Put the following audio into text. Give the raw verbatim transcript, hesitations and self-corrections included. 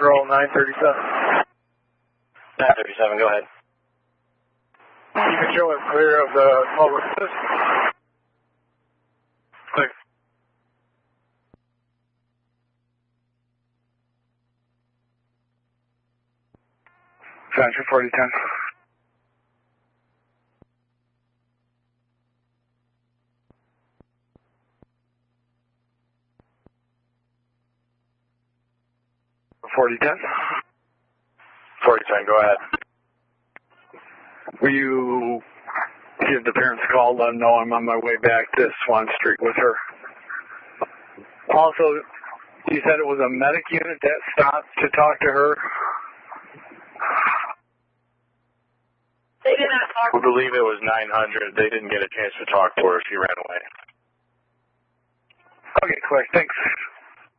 roll nine thirty-seven. nine thirty-seven, go ahead. You can show it clear of the public assist. Click. Roger, forty ten. forty ten. forty ten, go ahead. Will you give the parents a call, let them know I'm on my way back to Swan Street with her? Also, you said it was a medic unit that stopped to talk to her? They did not talk. We believe it was nine hundred. They didn't get a chance to talk to her. She ran away. Okay, quick. Thanks.